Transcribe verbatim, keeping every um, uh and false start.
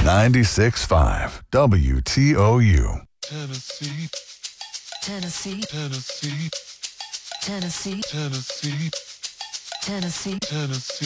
ninety-six point five W T O U. Tennessee, Tennessee, Tennessee, Tennessee, Tennessee, Tennessee. Tennessee.